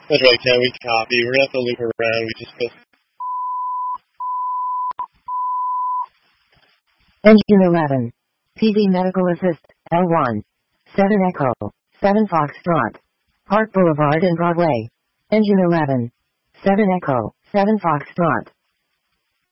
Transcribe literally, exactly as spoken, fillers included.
That's right, Ken. We copy. We're gonna have to loop around. We just missed. Engine eleven. P V Medical Assist, L one. seven Echo. seven Foxtrot. Park Boulevard and Broadway. Engine eleven. seven Echo. seven Foxtrot.